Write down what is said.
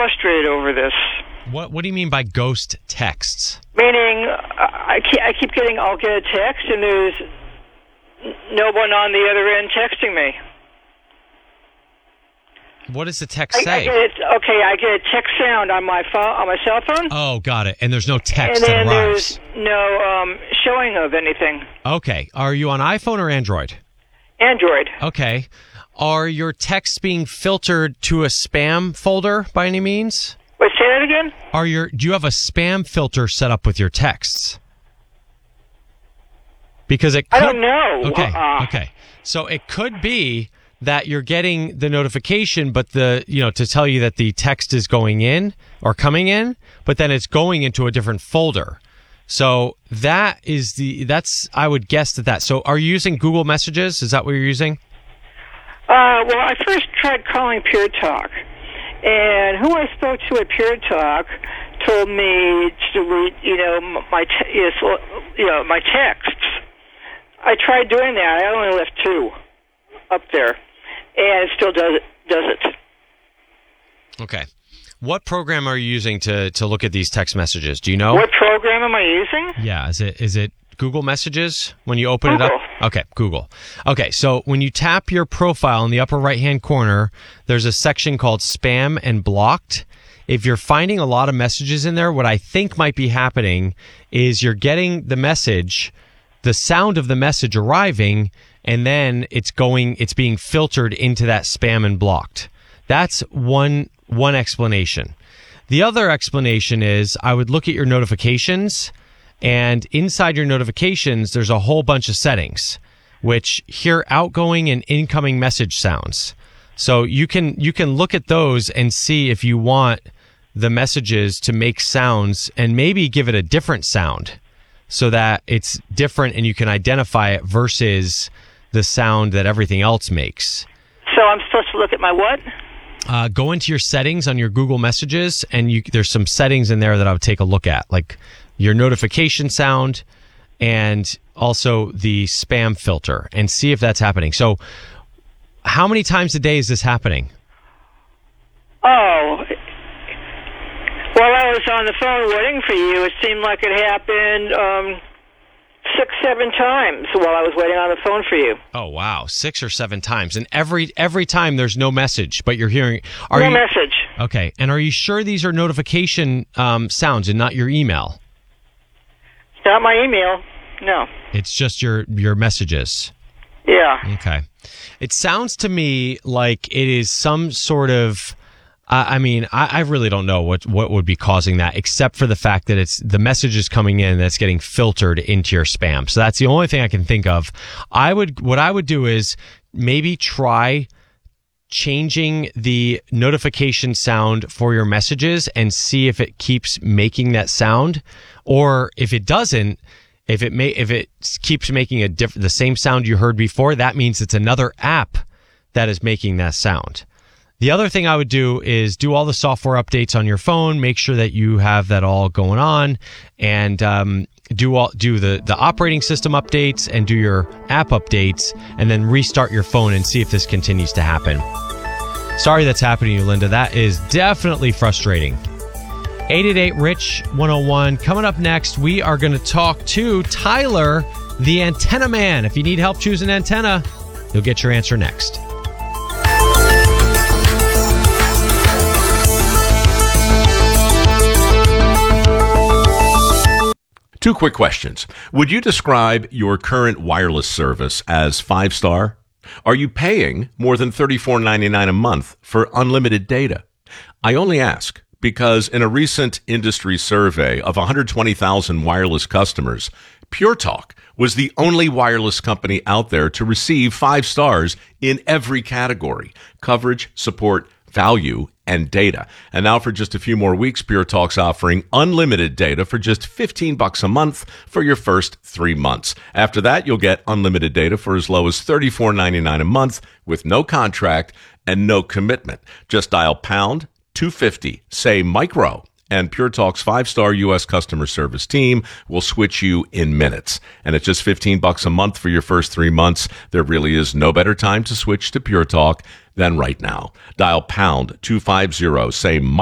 frustrated over this. What do you mean by ghost texts? Meaning, I'll get a text and there's no one on the other end texting me. What does the text say? I get a text sound on my phone, on my cell phone. Oh, got it. And there's no text and then that arrives. There's no showing of anything. Okay. Are you on iPhone or Android? Android. Okay. Are your texts being filtered to a spam folder by any means? Wait, say that again? Do you have a spam filter set up with your texts? Because it could, I don't know. Okay. So it could be that you're getting the notification, but to tell you that the text is going in or coming in, but then it's going into a different folder. So that's I would guess that. So are you using Google Messages? Is that what you're using? Well, I first tried calling Pure Talk, and who I spoke to at Pure Talk told me to delete, my texts. I tried doing that. I only left 2 up there, and it still does it. Okay. What program are you using to look at these text messages? Do you know? What program am I using? Yeah, is it Google Messages when you open it up? Okay, Google. Okay, so when you tap your profile in the upper right-hand corner, there's a section called Spam and Blocked. If you're finding a lot of messages in there, what I think might be happening is you're getting the message, the sound of the message arriving, and then it's being filtered into that Spam and Blocked. That's one explanation. The other explanation is I would look at your notifications, and inside your notifications, there's a whole bunch of settings, which hear outgoing and incoming message sounds. So you can look at those and see if you want the messages to make sounds and maybe give it a different sound so that it's different and you can identify it versus the sound that everything else makes. So I'm supposed to look at my what? Go into your settings on your Google Messages, and there's some settings in there that I would take a look at, like your notification sound and also the spam filter, and see if that's happening. So how many times a day is this happening? Oh, while I was on the phone waiting for you, it seemed like it happened 6-7 times while I was waiting on the phone for you. Oh, wow. 6 or 7 times. And every time there's no message, but you're hearing... No message. Okay. And are you sure these are notification sounds and not your email? It's not my email. No. It's just your messages. Yeah. Okay. It sounds to me like it is some sort of... I really don't know what would be causing that, except for the fact that it's the messages coming in that's getting filtered into your spam. So that's the only thing I can think of. What I would do is maybe try changing the notification sound for your messages and see if it keeps making that sound, or if it doesn't. If it keeps making the same sound you heard before, that means it's another app that is making that sound. The other thing I would do is do all the software updates on your phone, make sure that you have that all going on, and do the operating system updates and do your app updates, and then restart your phone and see if this continues to happen. Sorry that's happening to you, Linda. That is definitely frustrating. 888-RICH-101. Coming up next, we are going to talk to Tyler, the antenna man. If you need help choosing antenna, you'll get your answer next. 2 quick questions. Would you describe your current wireless service as 5-star? Are you paying more than $34.99 a month for unlimited data? I only ask because in a recent industry survey of 120,000 wireless customers, Pure Talk was the only wireless company out there to receive 5 stars in every category: coverage, support, value, and data. And now for just a few more weeks, Pure Talk's offering unlimited data for just $15 a month for your first 3 months. After that, you'll get unlimited data for as low as $34.99 a month with no contract and no commitment. Just dial pound 250, say micro, and Pure Talk's 5-star U.S. customer service team will switch you in minutes. And at just $15 a month for your first 3 months, there really is no better time to switch to Pure Talk than right now. Dial pound 250, say